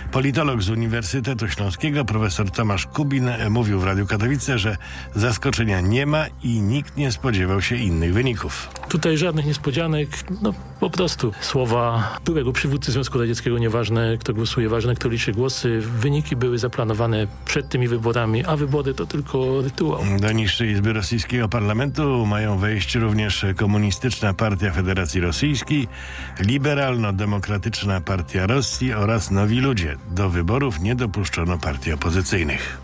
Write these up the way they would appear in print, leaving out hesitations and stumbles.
Politolog z Uniwersytetu Śląskiego, profesor Tomasz Kubin, mówił w Radiu Katowice, że zaskoczenia nie ma i nikt nie spodziewał się innych wyników. Tutaj żadnych niespodzianek, po prostu słowa byłego przywódcy Związku Radzieckiego, nieważne kto głosuje, ważne kto liczy głosy. Wyniki były zaplanowane przed tymi wyborami, a wybory to tylko rytuał. Do niższej izby rosyjskiego parlamentu mają wejść również Komunistyczna Partia Federacji Rosyjskiej, Liberalno-Demokratyczna Partia Rosji oraz Nowi Ludzie. Do wyborów nie dopuszczono partii opozycyjnych.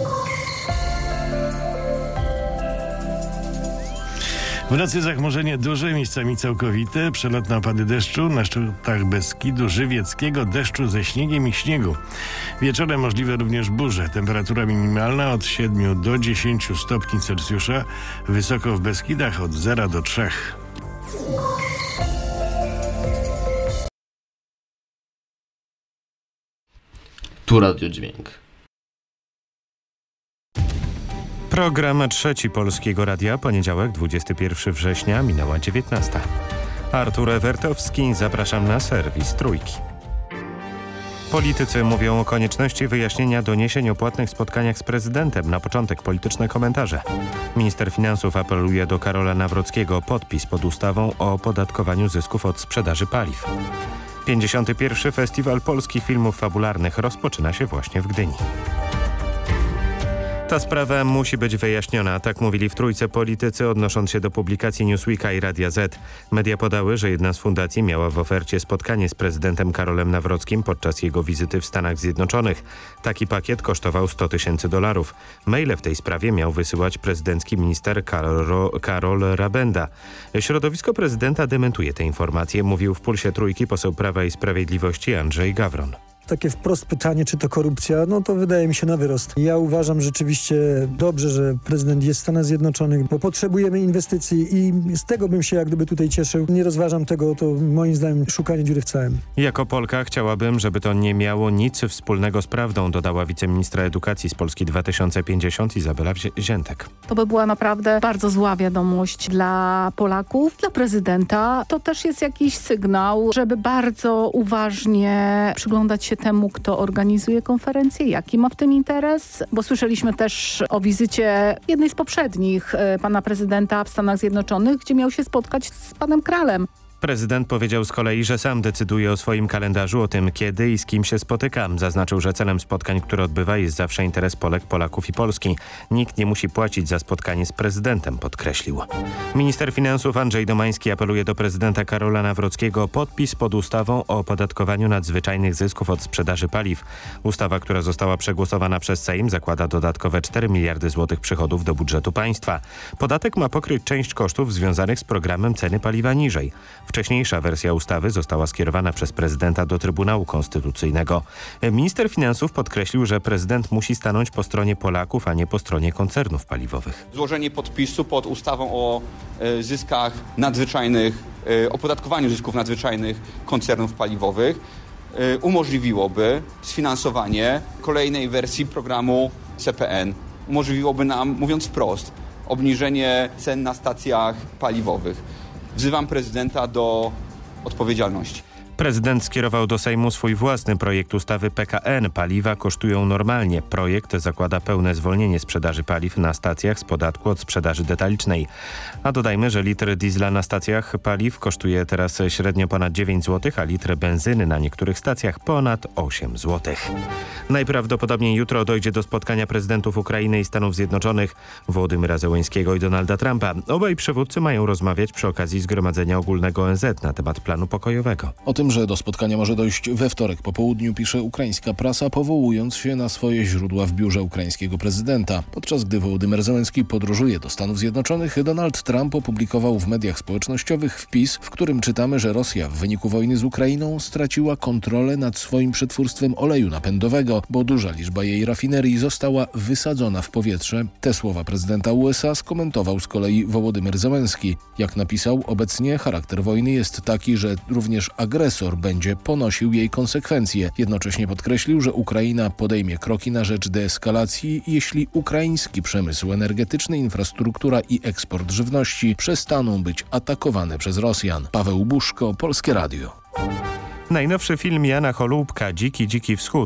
W nocy zachmurzenie duże, miejscami całkowite, przelotne opady deszczu, na szczytach Beskidu Żywieckiego deszczu ze śniegiem i śniegu. Wieczorem możliwe również burze. Temperatura minimalna od 7 do 10 stopni Celsjusza, wysoko w Beskidach od 0 do 3. Tu Radiodźwięk. Program Trzeci Polskiego Radia, poniedziałek, 21 września, minęła 19. Artur Ewertowski, zapraszam na serwis Trójki. Politycy mówią o konieczności wyjaśnienia doniesień o płatnych spotkaniach z prezydentem. Na początek polityczne komentarze. Minister finansów apeluje do Karola Nawrockiego o podpis pod ustawą o opodatkowaniu zysków od sprzedaży paliw. 51. Festiwal Polskich Filmów Fabularnych rozpoczyna się właśnie w Gdyni. Ta sprawa musi być wyjaśniona, tak mówili w Trójce politycy, odnosząc się do publikacji Newsweeka i Radia Z. Media podały, że jedna z fundacji miała w ofercie spotkanie z prezydentem Karolem Nawrockim podczas jego wizyty w Stanach Zjednoczonych. Taki pakiet kosztował $100 000. Maile w tej sprawie miał wysyłać prezydencki minister Karol Rabenda. Środowisko prezydenta dementuje te informacje, mówił w Pulsie Trójki poseł Prawa i Sprawiedliwości Andrzej Gawron. Takie wprost pytanie, czy to korupcja, to wydaje mi się na wyrost. Ja uważam rzeczywiście dobrze, że prezydent jest w Stanach Zjednoczonych, bo potrzebujemy inwestycji i z tego bym się jak gdyby tutaj cieszył. Nie rozważam tego, to moim zdaniem szukanie dziury w całym. Jako Polka chciałabym, żeby to nie miało nic wspólnego z prawdą, dodała wiceministra edukacji z Polski 2050 Izabela Ziętek. To by była naprawdę bardzo zła wiadomość dla Polaków, dla prezydenta. To też jest jakiś sygnał, żeby bardzo uważnie przyglądać się temu, kto organizuje konferencję, jaki ma w tym interes, bo słyszeliśmy też o wizycie jednej z poprzednich pana prezydenta w Stanach Zjednoczonych, gdzie miał się spotkać z panem Kralem. Prezydent powiedział z kolei, że sam decyduje o swoim kalendarzu, o tym kiedy i z kim się spotyka. Zaznaczył, że celem spotkań, które odbywa, jest zawsze interes Polek, Polaków i Polski. Nikt nie musi płacić za spotkanie z prezydentem, podkreślił. Minister finansów Andrzej Domański apeluje do prezydenta Karola Nawrockiego o podpis pod ustawą o opodatkowaniu nadzwyczajnych zysków od sprzedaży paliw. Ustawa, która została przegłosowana przez Sejm, zakłada dodatkowe 4 miliardy złotych przychodów do budżetu państwa. Podatek ma pokryć część kosztów związanych z programem ceny paliwa niżej. Wcześniejsza wersja ustawy została skierowana przez prezydenta do Trybunału Konstytucyjnego. Minister finansów podkreślił, że prezydent musi stanąć po stronie Polaków, a nie po stronie koncernów paliwowych. Złożenie podpisu pod ustawą o zyskach nadzwyczajnych, opodatkowaniu zysków nadzwyczajnych koncernów paliwowych umożliwiłoby sfinansowanie kolejnej wersji programu CPN. Umożliwiłoby nam, mówiąc wprost, obniżenie cen na stacjach paliwowych. Wzywam prezydenta do odpowiedzialności. Prezydent skierował do Sejmu swój własny projekt ustawy PKN. Paliwa kosztują normalnie. Projekt zakłada pełne zwolnienie sprzedaży paliw na stacjach z podatku od sprzedaży detalicznej. A dodajmy, że litr diesla na stacjach paliw kosztuje teraz średnio ponad 9 zł, a litr benzyny na niektórych stacjach ponad 8 zł. Najprawdopodobniej jutro dojdzie do spotkania prezydentów Ukrainy i Stanów Zjednoczonych, Wołodymyra Zełenskiego i Donalda Trumpa. Obaj przywódcy mają rozmawiać przy okazji Zgromadzenia Ogólnego ONZ na temat planu pokojowego. O tym, że do spotkania może dojść we wtorek po południu, pisze ukraińska prasa, powołując się na swoje źródła w biurze ukraińskiego prezydenta. Podczas gdy Wołodymyr Zełenski podróżuje do Stanów Zjednoczonych, Donald Trump opublikował w mediach społecznościowych wpis, w którym czytamy, że Rosja w wyniku wojny z Ukrainą straciła kontrolę nad swoim przetwórstwem oleju napędowego, bo duża liczba jej rafinerii została wysadzona w powietrze. Te słowa prezydenta USA skomentował z kolei Wołodymyr Zełenski. Jak napisał, obecnie charakter wojny jest taki, że również agresor będzie ponosił jej konsekwencje. Jednocześnie podkreślił, że Ukraina podejmie kroki na rzecz deeskalacji, jeśli ukraiński przemysł energetyczny, infrastruktura i eksport żywności przestaną być atakowane przez Rosjan. Paweł Buszko, Polskie Radio. Najnowszy film Jana Holubka, Dziki Wschód.